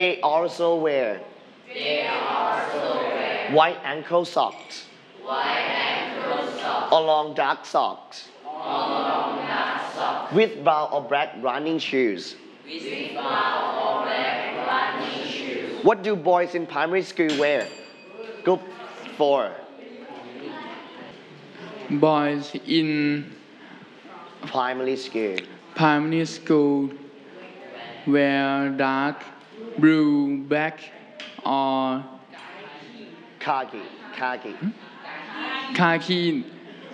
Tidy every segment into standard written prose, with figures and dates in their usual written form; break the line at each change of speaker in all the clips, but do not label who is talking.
They also wear white ankle socks or long dark socks with brown or black running shoes. What do boys in primary school wear? Group 4.
Boys in
Primary school.
primary school wear dark blue, black, or
Khaki.
khaki.
Khaki.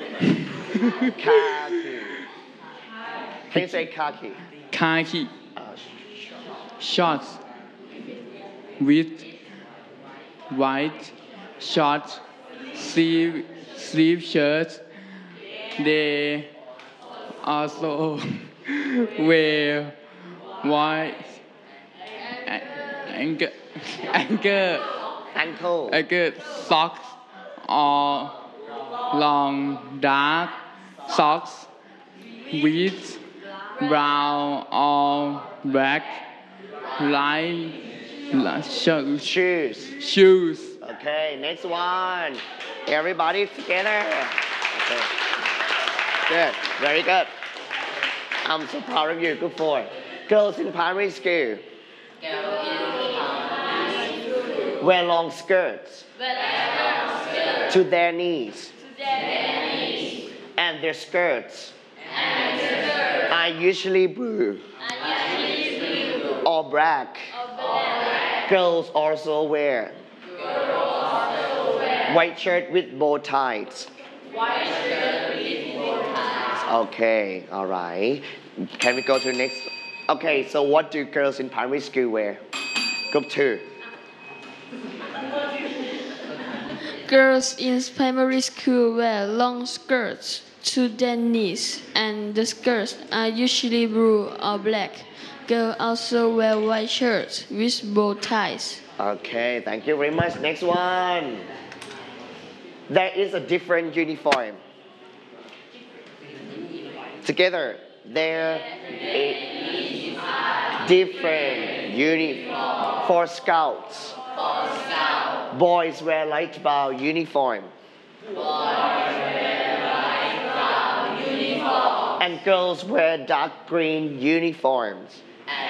Can you say khaki?
Khaki
Uh,
shorts with white short sleeve shirts. They also wear white ankle ankle
Ankle.
ankle socks or long dark socks with brown or black line
Shoes.
shoes.
Okay, next one. Everybody together. Okay. Good. Very good. I'm so proud of you. Good for. Girls in primary school wear long skirts to their knees. And their skirts are usually blue or black. Girls also wear white shirt with bow ties. Okay, all right. Can we go to the next? Okay, so what do girls in primary school wear? Group 2.
Girls in primary school wear long skirts to their knees, and the skirts are usually blue or black. Girls also wear white shirts with bow ties.
Okay, thank you very much. Next one. There is a different uniform. Together, there is different uniform for scouts. Boys wear light brown uniform. And girls wear dark green uniforms.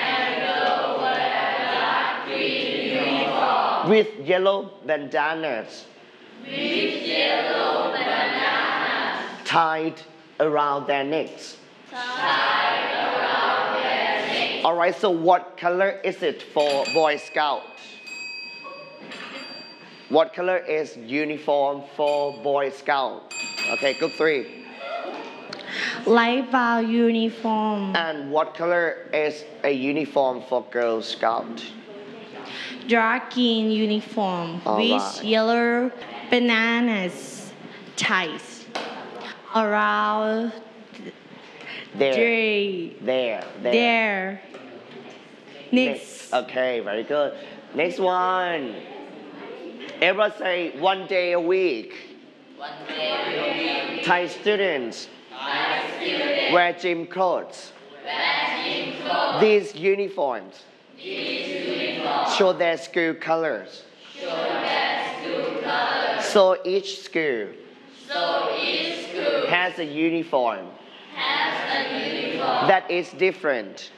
With yellow bandanas. Tied around their necks. Alright, so what color is it for Boy Scout? What color is uniform for Boy Scout? Okay, group 3.
Light brown uniform.
And what color is a uniform for Girl Scout?
Dark green uniform
All
with
right.
yellow bananas ties around
There.
their necks.
Okay, very good. Next one. Everyone say 1 day a week. Thai students wear gym clothes. These uniforms show their school colors. So each school has a uniform that is different.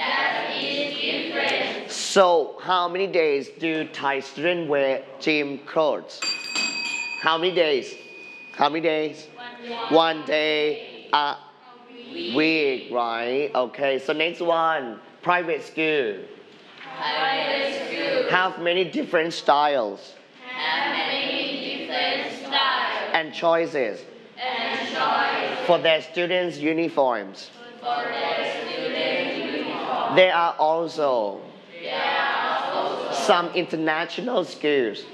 So how many days do Thai students wear gym clothes? How many days? How many days? 1 day a week, right? Okay, so next one. Private school. Have many different styles. And choices. For their students' uniforms. There are also some international schools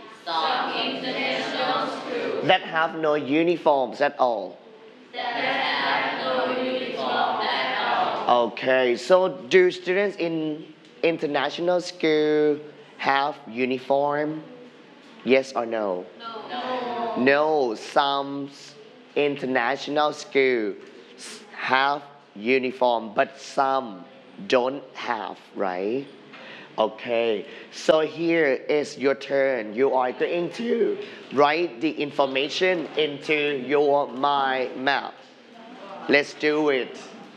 that have no uniforms at all. Okay, so do students in international school have uniform? Yes or no? No, some international schools have uniform, but some don't have, right? Okay, so here is your turn. You are going to write the information into your mind map. Let's do it.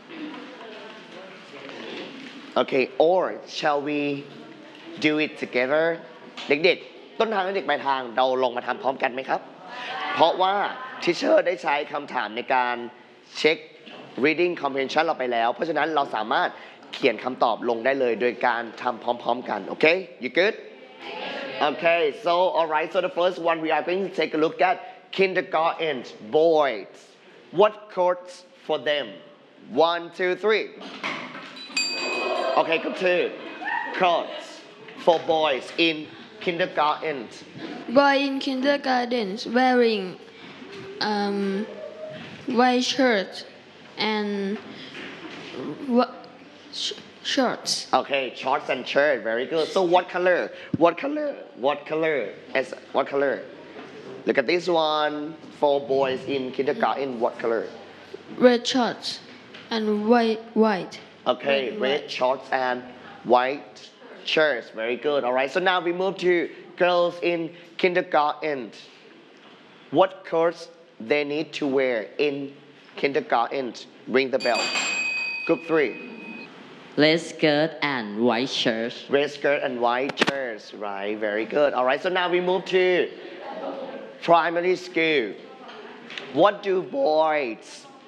Okay, or shall we do it together เด็กๆต้นทางและเด็กปลายทางเราลงมาทำพร้อมกันไหมครับ เพราะว่าทิเชอร์ได้ใช้คำถามในการเช็ค reading comprehension เราไปแล้ว เพราะฉะนั้นเราสามารถเขียนคำตอบลงได้เลยโดยการทำพร้อมๆกัน โอเค you good okay so alright so the first one we are going to take a look at kindergarten boys what course for them 1 2 3 okay group 2 course for boys in kindergarten
Boy in kindergarten wearing white shirt and shorts.
Okay, shorts and shirt, very good. So what color? What color? What color? As what color? Look at this one for boys in kindergarten. What color?
Red shorts and white.
Okay, red shorts and white shirts. Very good. All right. So now we move to girls in kindergarten. What course they need to wear in kindergarten? Ring the bell. Group 3.
Red skirt and white shirt.
Red skirt and white shirts, right? Very good. All right, so now we move to primary school. What do boys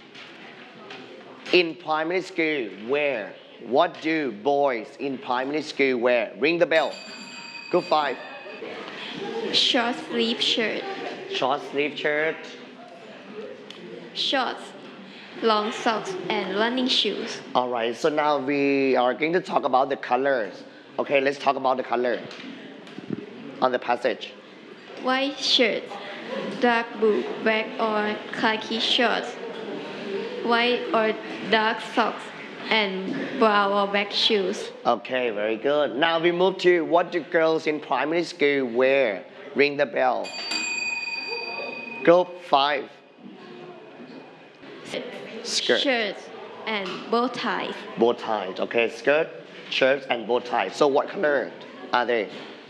in primary school wear? What do boys in primary school wear? Ring the bell. Group 5.
Short sleeve shirt,
Short sleeve shirt.
shorts, long socks, and running shoes.
All right, so now we are going to talk about the colors. Okay, let's talk about the color on the passage.
White shirt, dark blue, black or khaki shorts, white or dark socks, and brown or black shoes.
Okay, very good. Now we move to what do girls in primary school wear? Ring the bell. Group 5. Skirt.
Shirts and bow ties.
Bow ties. Okay, skirt, shirts, and bow ties. So what color are they?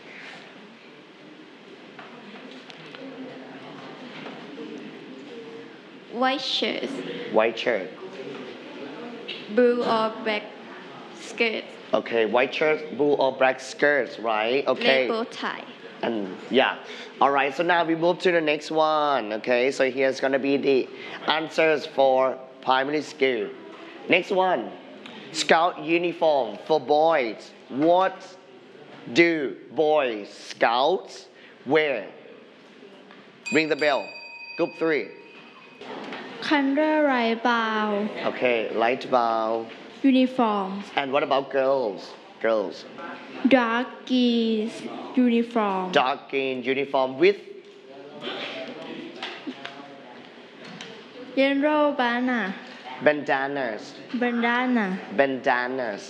White shirts,
White shirt.
blue or black skirts,
Okay, white shirts, blue or black skirts, right? Okay.
red bow tie.
And yeah. All right, so now we move to the next one. Okay, so here's gonna be the answers for primary school. Next one, scout uniform for boys. What do boys scouts wear? Ring the bell. Group 3.
Color light brown
Okay, light brown.
uniform.
And what about girls? Girls.
Dark green uniform.
Dark green uniform with
Yellow banana.
bandanas.
Bandana.
Bandanas.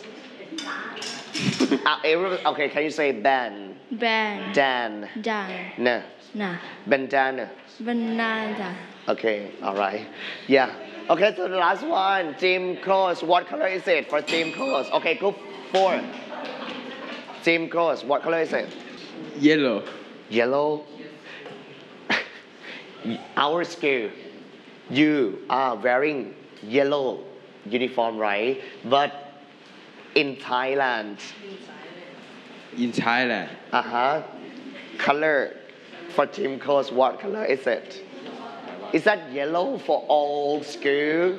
Okay, can you say ban?
Band.
Dan.
Dan.
No.
Nah.
Bandana.
Banana.
Okay, alright. Yeah. Okay, so the last one, team clothes. What color is it for team clothes? Okay, group 4. Team clothes. What color is it?
Yellow.
Yellow. Our school, you are wearing yellow uniform, right? But in Thailand,
In Thailand.
color for team clothes, what color is it? Is that yellow for all school?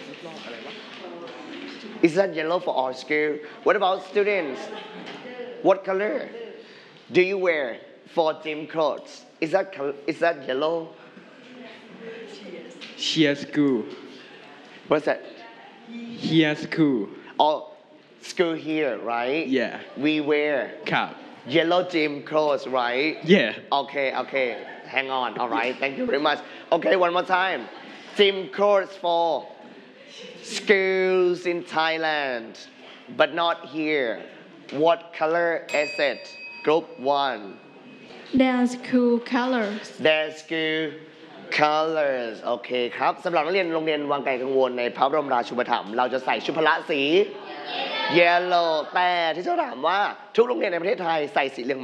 Is that yellow for all school? What about students? What color do you wear for team clothes? Is that yellow?
Here school.
What's that?
Here school.
Oh, school here, right?
Yeah.
We wear
Cup.
yellow team clothes, right?
Yeah.
Okay. Hang on. All right. Thank you very much. Okay, one more time. Team clothes for schools in Thailand, but not here. What color is it? Group 1.
Their school colors.
Their school colors โอเคครับสำหรับนักเรียนโรงเรียนวังไกลกังวลในพระบรมราชูปถัมภ์เราจะใส่ชุดพละสี yellow แต่ที่เขาถามว่าทุกโรงเรียนในประเทศไทยใส่สีเหลือง